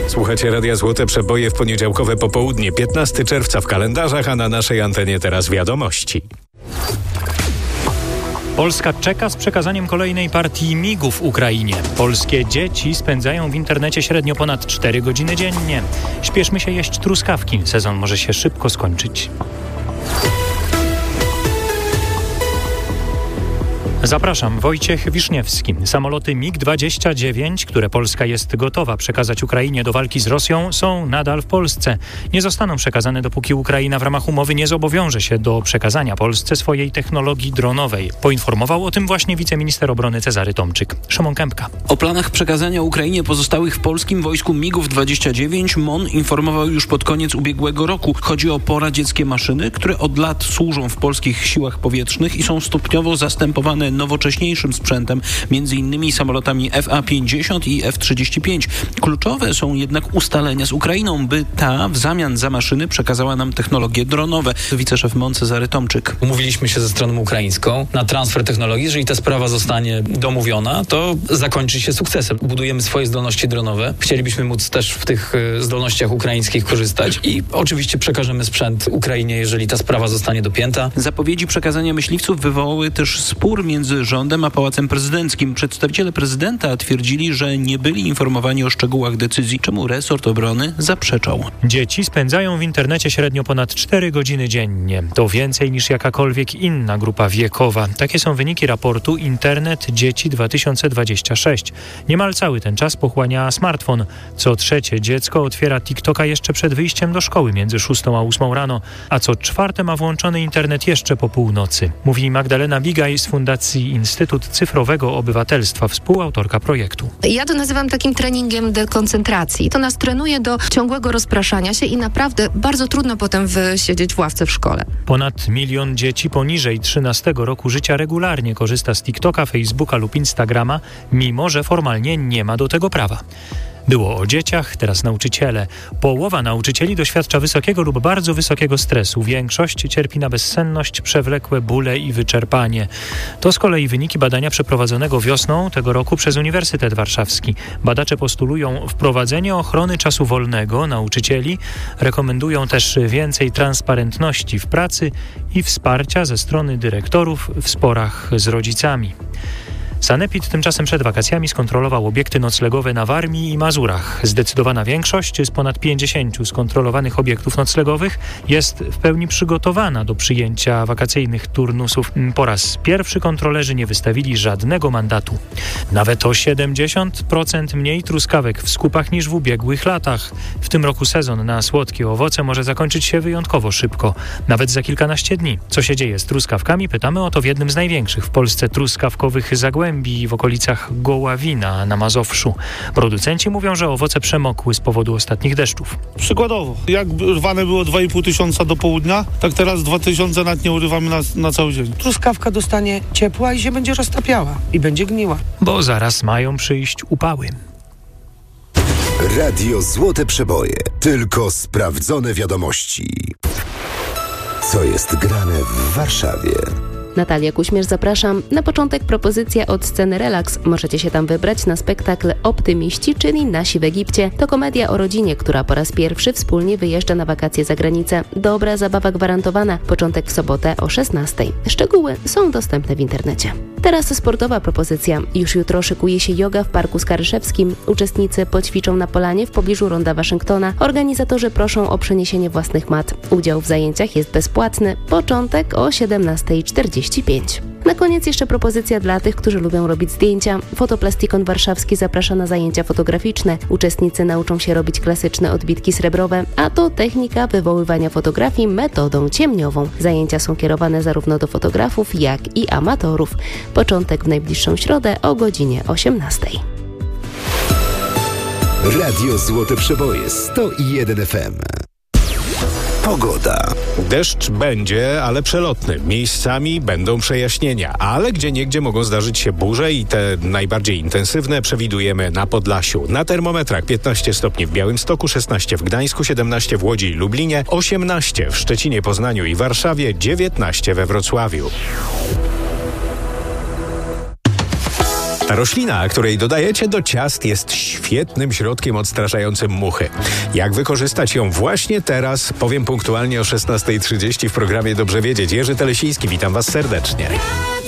Słuchacie Radia Złote Przeboje w poniedziałkowe popołudnie, 15 czerwca w kalendarzach, a na naszej antenie teraz wiadomości. Polska czeka z przekazaniem kolejnej partii MIG-ów Ukrainie. Polskie dzieci spędzają w internecie średnio ponad 4 godziny dziennie. Śpieszmy się jeść truskawki, sezon może się szybko skończyć. Zapraszam, Wojciech Wiszniewski. Samoloty MiG-29, które Polska jest gotowa przekazać Ukrainie do walki z Rosją, są nadal w Polsce. Nie zostaną przekazane, dopóki Ukraina w ramach umowy nie zobowiąże się do przekazania Polsce swojej technologii dronowej. Poinformował o tym właśnie wiceminister obrony Cezary Tomczyk. Szymon Kępka. O planach przekazania Ukrainie pozostałych w polskim wojsku MiG-29 MON informował już pod koniec ubiegłego roku. Chodzi o poradzieckie maszyny, które od lat służą w polskich siłach powietrznych i są stopniowo zastępowane nowocześniejszym sprzętem, m.in. samolotami FA-50 i F-35. Kluczowe są jednak ustalenia z Ukrainą, by ta w zamian za maszyny przekazała nam technologie dronowe. Wiceszef MON Cezary Tomczyk. Umówiliśmy się ze stroną ukraińską na transfer technologii. Jeżeli ta sprawa zostanie domówiona, to zakończy się sukcesem. Budujemy swoje zdolności dronowe. Chcielibyśmy móc też w tych zdolnościach ukraińskich korzystać i oczywiście przekażemy sprzęt Ukrainie, jeżeli ta sprawa zostanie dopięta. Zapowiedzi przekazania myśliwców wywołały też spór między rządem a Pałacem Prezydenckim. Przedstawiciele prezydenta twierdzili, że nie byli informowani o szczegółach decyzji, czemu resort obrony zaprzeczał. Dzieci spędzają w internecie średnio ponad 4 godziny dziennie. To więcej niż jakakolwiek inna grupa wiekowa. Takie są wyniki raportu Internet Dzieci 2026. Niemal cały ten czas pochłania smartfon. Co trzecie dziecko otwiera TikToka jeszcze przed wyjściem do szkoły między 6 a 8 rano, a co czwarte ma włączony internet jeszcze po północy. Mówi Magdalena Bigaj z Fundacji Instytut Cyfrowego Obywatelstwa, współautorka projektu. Ja to nazywam takim treningiem dekoncentracji. To nas trenuje do ciągłego rozpraszania się i naprawdę bardzo trudno potem wysiedzieć w ławce w szkole. Ponad 1 milion dzieci poniżej 13 roku życia regularnie korzysta z TikToka, Facebooka lub Instagrama, mimo że formalnie nie ma do tego prawa. Było o dzieciach, teraz nauczyciele. Połowa nauczycieli doświadcza wysokiego lub bardzo wysokiego stresu. Większość cierpi na bezsenność, przewlekłe bóle i wyczerpanie. To z kolei wyniki badania przeprowadzonego wiosną tego roku przez Uniwersytet Warszawski. Badacze postulują wprowadzenie ochrony czasu wolnego nauczycieli, rekomendują też więcej transparentności w pracy i wsparcia ze strony dyrektorów w sporach z rodzicami. Sanepid tymczasem przed wakacjami skontrolował obiekty noclegowe na Warmii i Mazurach. Zdecydowana większość z ponad 50 skontrolowanych obiektów noclegowych jest w pełni przygotowana do przyjęcia wakacyjnych turnusów. Po raz pierwszy kontrolerzy nie wystawili żadnego mandatu. Nawet o 70% mniej truskawek w skupach niż w ubiegłych latach. W tym roku sezon na słodkie owoce może zakończyć się wyjątkowo szybko, nawet za kilkanaście dni. Co się dzieje z truskawkami? Pytamy o to w jednym z największych w Polsce truskawkowych zagłębi w okolicach Goławina na Mazowszu. Producenci mówią, że owoce przemokły z powodu ostatnich deszczów. Przykładowo, jak rwane było 2,5 tysiąca do południa, tak teraz 2000 nawet nie urywamy na cały dzień. Truskawka dostanie ciepła i się będzie roztapiała i będzie gniła. Bo zaraz mają przyjść upały. Radio Złote Przeboje. Tylko sprawdzone wiadomości. Co jest grane w Warszawie? Natalia Kuśmierz, zapraszam. Na początek propozycja od sceny Relax. Możecie się tam wybrać na spektakl Optymiści, czyli Nasi w Egipcie. To komedia o rodzinie, która po raz pierwszy wspólnie wyjeżdża na wakacje za granicę. Dobra zabawa gwarantowana. Początek w sobotę o 16:00. Szczegóły są dostępne w internecie. Teraz sportowa propozycja. Już jutro szykuje się joga w Parku Skaryszewskim. Uczestnicy poćwiczą na polanie w pobliżu Ronda Waszyngtona. Organizatorzy proszą o przeniesienie własnych mat. Udział w zajęciach jest bezpłatny. Początek o 17:45. Na koniec jeszcze propozycja dla tych, którzy lubią robić zdjęcia. Fotoplastikon Warszawski zaprasza na zajęcia fotograficzne. Uczestnicy nauczą się robić klasyczne odbitki srebrowe, a to technika wywoływania fotografii metodą ciemniową. Zajęcia są kierowane zarówno do fotografów, jak i amatorów. Początek w najbliższą środę o godzinie 18:00. Radio Złote Przeboje 101 FM. Pogoda. Deszcz będzie, ale przelotny. Miejscami będą przejaśnienia, ale gdzieniegdzie mogą zdarzyć się burze i te najbardziej intensywne przewidujemy na Podlasiu. Na termometrach 15 stopni w Białymstoku, 16 w Gdańsku, 17 w Łodzi i Lublinie, 18 w Szczecinie, Poznaniu i Warszawie, 19 we Wrocławiu. Ta roślina, której dodajecie do ciast, jest świetnym środkiem odstraszającym muchy. Jak wykorzystać ją właśnie teraz, powiem punktualnie o 16:30 w programie Dobrze Wiedzieć. Jerzy Telesiński, witam Was serdecznie.